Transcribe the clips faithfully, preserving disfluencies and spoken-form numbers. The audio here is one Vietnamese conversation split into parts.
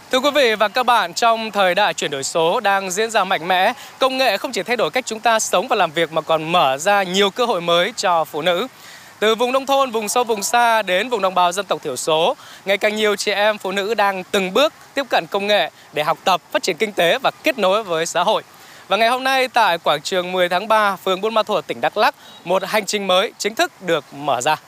Thưa quý vị và các bạn, trong thời đại chuyển đổi số đang diễn ra mạnh mẽ, công nghệ không chỉ thay đổi cách chúng ta sống và làm việc mà còn mở ra nhiều cơ hội mới cho phụ nữ. Từ vùng nông thôn, vùng sâu, vùng xa đến vùng đồng bào dân tộc thiểu số, ngày càng nhiều chị em phụ nữ đang từng bước tiếp cận công nghệ để học tập, phát triển kinh tế và kết nối với xã hội. Và ngày hôm nay tại quảng trường mười tháng ba, phường Buôn Ma Thuột, tỉnh Đắk Lắk, một hành trình mới chính thức được mở ra.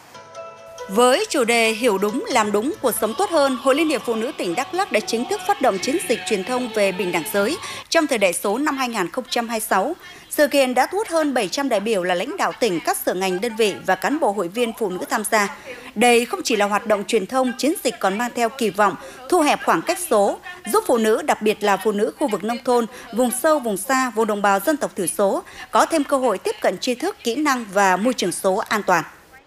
Với chủ đề Hiểu đúng, làm đúng, cuộc sống tốt hơn, Hội Liên hiệp Phụ nữ tỉnh Đắk Lắk đã chính thức phát động chiến dịch truyền thông về bình đẳng giới trong thời đại số năm hai nghìn không trăm hai mươi sáu. Sự kiện đã thu hút hơn bảy trăm đại biểu là lãnh đạo tỉnh, các sở ngành đơn vị và cán bộ hội viên phụ nữ tham gia. Đây không chỉ là hoạt động truyền thông, chiến dịch còn mang theo kỳ vọng thu hẹp khoảng cách số, giúp phụ nữ, đặc biệt là phụ nữ khu vực nông thôn, vùng sâu, vùng xa, vùng đồng bào dân tộc thiểu số có thêm cơ hội tiếp cận tri thức, kỹ năng và môi trường số an toàn.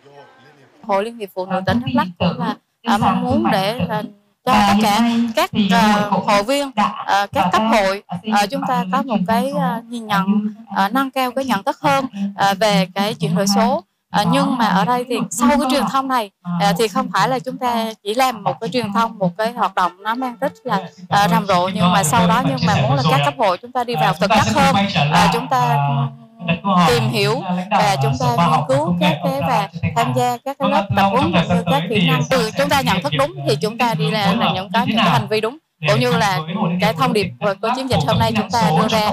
Hội Liên hiệp Phụ nữ tỉnh Đắk Lắk cũng là à, mong muốn để là cho tất cả các uh, hội viên, uh, các cấp hội uh, chúng ta có một cái uh, nhìn nhận, uh, nâng cao cái nhận thức hơn uh, về cái chuyển đổi số. Uh, nhưng mà ở đây thì sau cái truyền thông này uh, thì không phải là chúng ta chỉ làm một cái truyền thông, một cái hoạt động nó mang tính là uh, rầm rộ, nhưng mà sau đó nhưng mà muốn là các cấp hội chúng ta đi vào thực chất hơn, uh, chúng ta tìm hiểu và chúng ta nghiên cứu các cái và tham gia các cái lớp tập huấn cũng như các kỹ năng. Từ chúng ta nhận thức đúng thì chúng ta đi là, là những cái những cái hành vi đúng, cũng như là cái thông điệp của chiến dịch hôm nay chúng ta đưa ra.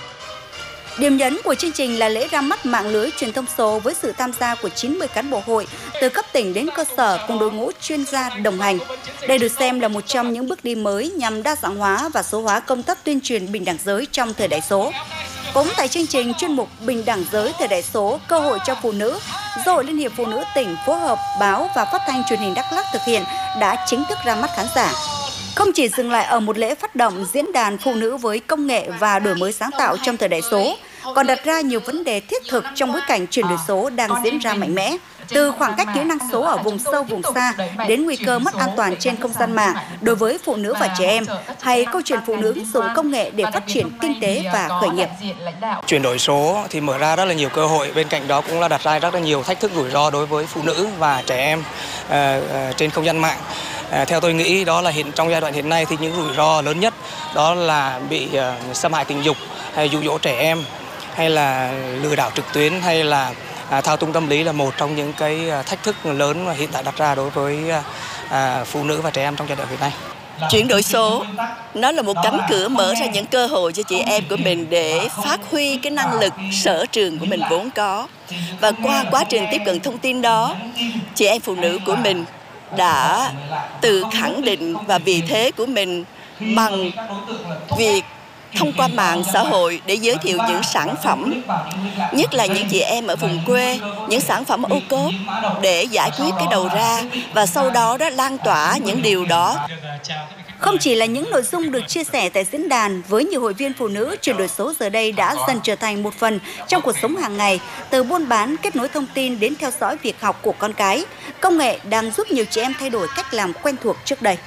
Điểm nhấn của chương trình là lễ ra mắt mạng lưới truyền thông số với sự tham gia của chín mươi cán bộ hội từ cấp tỉnh đến cơ sở cùng đội ngũ chuyên gia đồng hành. Đây được xem là một trong những bước đi mới nhằm đa dạng hóa và số hóa công tác tuyên truyền bình đẳng giới trong thời đại số. Cũng tại chương trình chuyên mục Bình đẳng giới thời đại số, cơ hội cho phụ nữ do Hội Liên hiệp Phụ nữ tỉnh phối hợp báo và phát thanh truyền hình Đắk Lắk thực hiện đã chính thức ra mắt khán giả. Không chỉ dừng lại ở một lễ phát động diễn đàn phụ nữ với công nghệ và đổi mới sáng tạo trong thời đại số, còn đặt ra nhiều vấn đề thiết thực trong bối cảnh chuyển đổi số đang diễn ra mạnh mẽ. Từ khoảng cách kỹ năng số ở vùng sâu, vùng xa đến nguy cơ mất an toàn trên không gian mạng đối với phụ nữ và trẻ em, hay câu chuyện phụ nữ ứng dụng công nghệ để phát triển kinh tế và khởi nghiệp. Chuyển đổi số thì mở ra rất là nhiều cơ hội, bên cạnh đó cũng là đặt ra rất là nhiều thách thức rủi ro đối với phụ nữ và trẻ em uh, uh, trên không gian mạng. À, theo tôi nghĩ đó là hiện trong giai đoạn hiện nay thì những rủi ro lớn nhất đó là bị uh, xâm hại tình dục, hay dụ dỗ trẻ em, hay là lừa đảo trực tuyến, hay là à, thao túng tâm lý là một trong những cái thách thức lớn mà hiện tại đặt ra đối với à, phụ nữ và trẻ em trong giai đoạn hiện nay. Chuyển đổi số nó là một cánh cửa mở ra những cơ hội cho chị em của mình để phát huy cái năng lực sở trường của mình vốn có. Và qua quá trình tiếp cận thông tin đó, chị em phụ nữ của mình đã tự khẳng định và vị thế của mình bằng việc thông qua mạng xã hội để giới thiệu những sản phẩm, nhất là những chị em ở vùng quê, những sản phẩm ô cốp để giải quyết cái đầu ra và sau đó đó lan tỏa những điều đó. Không chỉ là những nội dung được chia sẻ tại diễn đàn, với nhiều hội viên phụ nữ, chuyển đổi số giờ đây đã dần trở thành một phần trong cuộc sống hàng ngày, từ buôn bán, kết nối thông tin đến theo dõi việc học của con cái. Công nghệ đang giúp nhiều chị em thay đổi cách làm quen thuộc trước đây.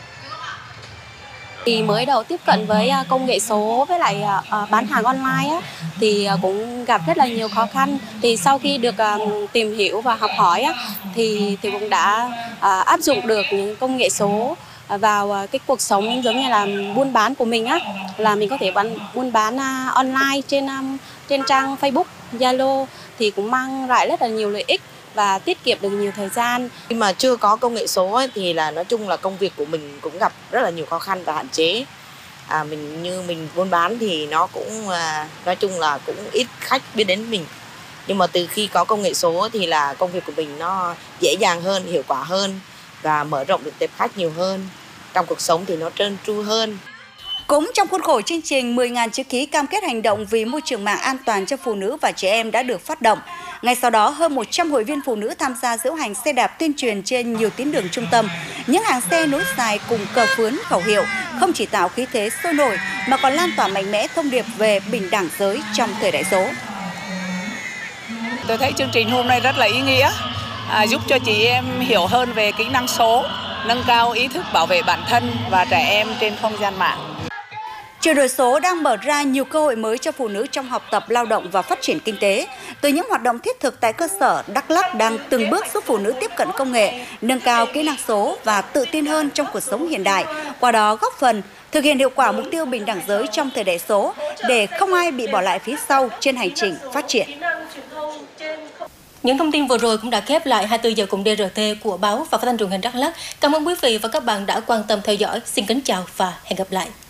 Thì mới đầu tiếp cận với công nghệ số với lại bán hàng online á, thì cũng gặp rất là nhiều khó khăn. Thì sau khi được tìm hiểu và học hỏi á, thì thì cũng đã áp dụng được những công nghệ số vào cái cuộc sống giống như là buôn bán của mình á, là mình có thể bán buôn bán online trên trên trang Facebook, Zalo thì cũng mang lại rất là nhiều lợi ích và tiết kiệm được nhiều thời gian. Khi mà chưa có công nghệ số ấy, thì là nói chung là công việc của mình cũng gặp rất là nhiều khó khăn và hạn chế. À, mình như mình buôn bán thì nó cũng à, nói chung là cũng ít khách biết đến mình. Nhưng mà từ khi có công nghệ số thì là công việc của mình nó dễ dàng hơn, hiệu quả hơn và mở rộng được tệp khách nhiều hơn. Trong cuộc sống thì nó trơn tru hơn. Cũng trong khuôn khổ chương trình, mười nghìn chữ ký cam kết hành động vì môi trường mạng an toàn cho phụ nữ và trẻ em đã được phát động. Ngay sau đó, hơn một trăm hội viên phụ nữ tham gia diễu hành xe đạp tuyên truyền trên nhiều tuyến đường trung tâm. Những hàng xe nối dài cùng cờ phướn, khẩu hiệu không chỉ tạo khí thế sôi nổi mà còn lan tỏa mạnh mẽ thông điệp về bình đẳng giới trong thời đại số. Tôi thấy chương trình hôm nay rất là ý nghĩa, à, giúp cho chị em hiểu hơn về kỹ năng số, nâng cao ý thức bảo vệ bản thân và trẻ em trên không gian mạng. Chuyển đổi số đang mở ra nhiều cơ hội mới cho phụ nữ trong học tập, lao động và phát triển kinh tế. Từ những hoạt động thiết thực tại cơ sở, Đắk Lắk đang từng bước giúp phụ nữ tiếp cận công nghệ, nâng cao kỹ năng số và tự tin hơn trong cuộc sống hiện đại, qua đó góp phần thực hiện hiệu quả mục tiêu bình đẳng giới trong thời đại số để không ai bị bỏ lại phía sau trên hành trình phát triển. Những thông tin vừa rồi cũng đã khép lại hai mươi tư giờ cùng đê rờ tê của báo và phát thanh truyền hình Đắk Lắk. Cảm ơn quý vị và các bạn đã quan tâm theo dõi. Xin kính chào và hẹn gặp lại.